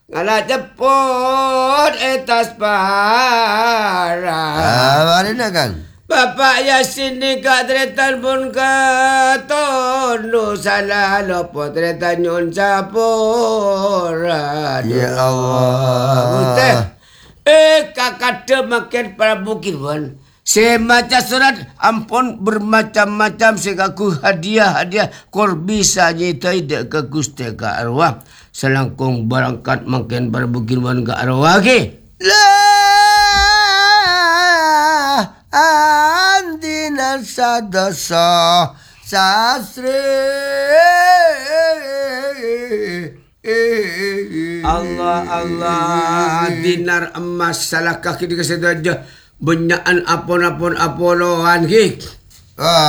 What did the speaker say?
Ngala cepot etas parah. Mari nak Kang. Bapak Yasin ni kat tretan pun katondo salah lopo tretan nyun sapora. Ya Allah. Kakak makin para bukirwan. Semacam surat ampun bermacam-macam sekaku hadiah korbi saja tidak ke Gusti ke arwah. Selangkung berangkat makin para bukirwan ke arwah ke. Andina sadoso sasri. Allah dinar emas salah kaki dikasih aja benyaan apon-apon apoloan ki.